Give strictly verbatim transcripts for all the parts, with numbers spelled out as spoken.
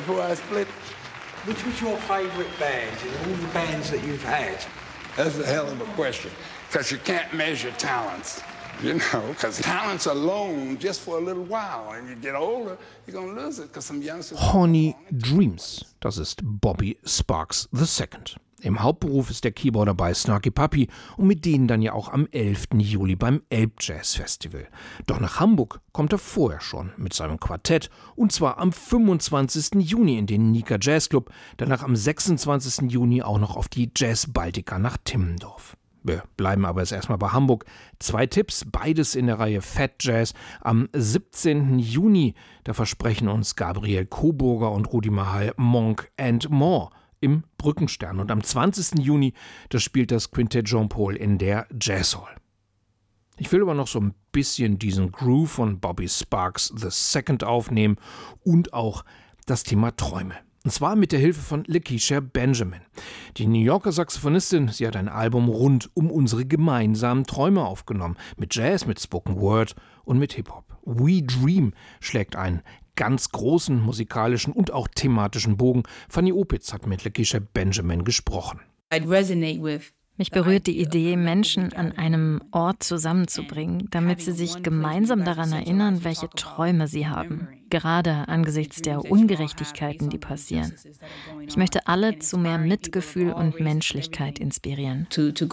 before I split? Which was your favourite band in all the bands that you've had? That's a hell of a question, because you can't measure talents, you know, because talents alone just for a little while, and you get older, you're going to lose it, because some youngsters... Horny Dreams, das ist Bobby Sparks the Second. Im Hauptberuf ist der Keyboarder bei Snarky Puppy und mit denen dann ja auch am elften Juli beim Elbjazz-Festival. Doch nach Hamburg kommt er vorher schon mit seinem Quartett, und zwar am fünfundzwanzigsten Juni in den Nika Jazz Club, danach am sechsundzwanzigsten Juni auch noch auf die Jazz Baltica nach Timmendorf. Wir bleiben aber jetzt erstmal bei Hamburg. Zwei Tipps, beides in der Reihe Fat Jazz. Am siebzehnten Juni, da versprechen uns Gabriel Coburger und Rudi Mahal Monk and More im Brückenstern. Und am zwanzigsten Juni, da spielt das Quintett Jean-Paul in der Jazz Hall. Ich will aber noch so ein bisschen diesen Groove von Bobby Sparks the Second aufnehmen und auch das Thema Träume. Und zwar mit der Hilfe von Lakecia Benjamin. Die New Yorker Saxophonistin, sie hat ein Album rund um unsere gemeinsamen Träume aufgenommen. Mit Jazz, mit Spoken Word und mit Hip-Hop. We Dream schlägt einen ganz großen musikalischen und auch thematischen Bogen. Fanny Opitz hat mit Lakecia Benjamin gesprochen. Mich berührt die Idee, Menschen an einem Ort zusammenzubringen, damit sie sich gemeinsam daran erinnern, welche Träume sie haben, gerade angesichts der Ungerechtigkeiten, die passieren. Ich möchte alle zu mehr Mitgefühl und Menschlichkeit inspirieren.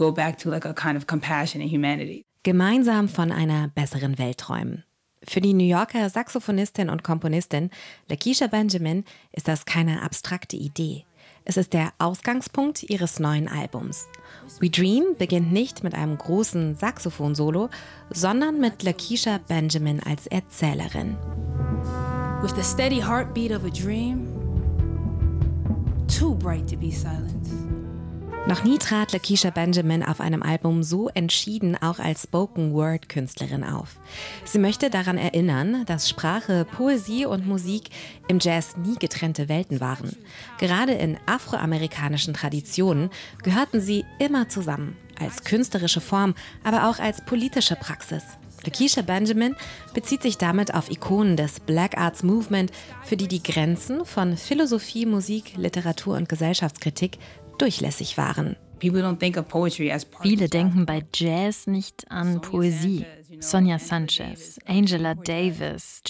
Gemeinsam von einer besseren Welt träumen. Für die New Yorker Saxophonistin und Komponistin Lakecia Benjamin ist das keine abstrakte Idee. Es ist der Ausgangspunkt ihres neuen Albums. We Dream beginnt nicht mit einem großen Saxophon-Solo, sondern mit Lakecia Benjamin als Erzählerin. With the steady heartbeat of a dream, too bright to be silenced. Noch nie trat Lakecia Benjamin auf einem Album so entschieden auch als Spoken-Word-Künstlerin auf. Sie möchte daran erinnern, dass Sprache, Poesie und Musik im Jazz nie getrennte Welten waren. Gerade in afroamerikanischen Traditionen gehörten sie immer zusammen, als künstlerische Form, aber auch als politische Praxis. Lakecia Benjamin bezieht sich damit auf Ikonen des Black Arts Movement, für die die Grenzen von Philosophie, Musik, Literatur und Gesellschaftskritik durchlässig waren. Viele denken bei Jazz nicht an Poesie. Sonia Sanchez, Angela Davis,